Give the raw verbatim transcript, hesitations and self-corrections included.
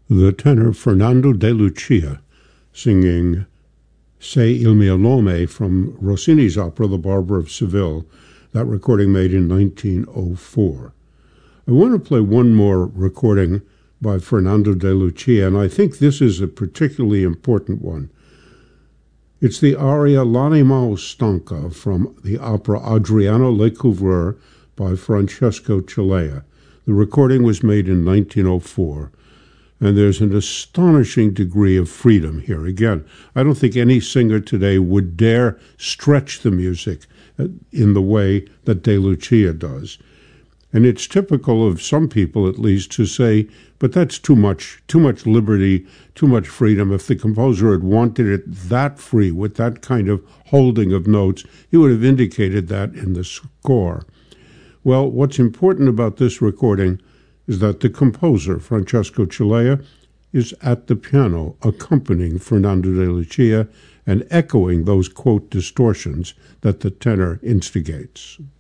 the tenor Fernando de Lucia singing Se il mio nome from Rossini's opera The Barber of Seville, that recording made in nineteen oh four. I want to play one more recording by Fernando de Lucia, and I think this is a particularly important one. It's the aria L'anima stanca from the opera Adriano Lecouvreur by Francesco Celea. The recording was made in nineteen oh four, and there's an astonishing degree of freedom here. Again, I don't think any singer today would dare stretch the music in the way that De Lucia does. And it's typical of some people, at least, to say, but that's too much, too much liberty, too much freedom. If the composer had wanted it that free, with that kind of holding of notes, he would have indicated that in the score. Well, what's important about this recording is that the composer, Francesco Celea, is at the piano accompanying Fernando de Lucia and echoing those, quote, distortions that the tenor instigates.